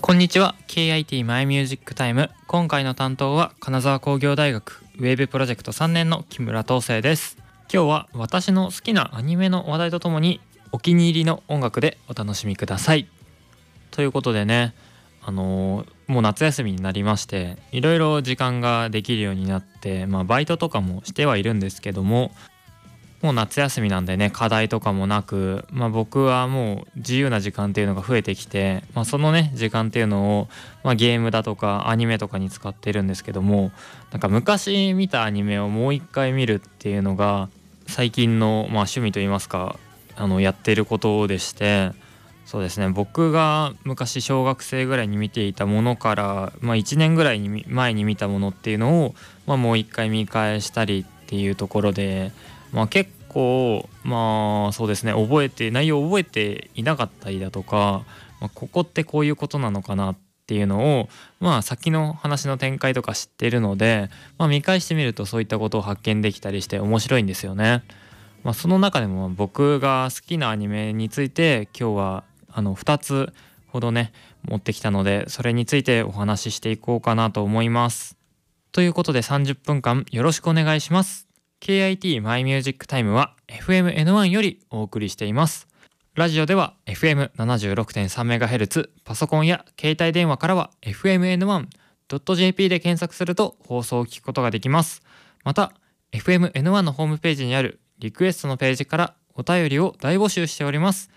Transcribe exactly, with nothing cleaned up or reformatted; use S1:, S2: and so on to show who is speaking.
S1: こんにちは。 ケーアイティー マイミュージックタイム。今回の担当は金沢工業大学ウェーブプロジェクトさんねんの木村東生です。今日は私の好きなアニメの話題とともにお気に入りの音楽でお楽しみください。ということでね、あのーもう夏休みになりまして、いろいろ時間ができるようになって、まあバイトとかもしてはいるんですけども、もう夏休みなんでね、課題とかもなく、まあ、僕はもう自由な時間っていうのが増えてきて、まあ、そのね時間っていうのを、まあ、ゲームだとかアニメとかに使ってるんですけども、なんか昔見たアニメをもう一回見るっていうのが最近の、まあ、趣味といいますか、あのやっていることでして、そうですね、僕が昔小学生ぐらいに見ていたものから、まあ、いちねんぐらいに前に見たものっていうのを、まあ、もう一回見返したりっていうところで、まあ、結構まあそうですね、覚えて内容を覚えていなかったりだとか、まあ、ここってこういうことなのかなっていうのを、まあ先の話の展開とか知ってるので、まあ、見返してみるとそういったことを発見できたりして面白いんですよね。まあ、その中でも僕が好きなアニメについて今日はあのふたつほどね持ってきたので、それについてお話ししていこうかなと思います。ということでさんじゅっぷんかんよろしくお願いします。 ケーアイティー マイミュージックタイムは エフエムエヌワン よりお送りしています。ラジオでは エフエムななじゅうろくてんさんメガヘルツ、パソコンや携帯電話からは エフエムエヌワンドットジェーピー で検索すると放送を聞くことができます。また エフエムエヌワン のホームページにあるリクエストのページからお便りを大募集しております。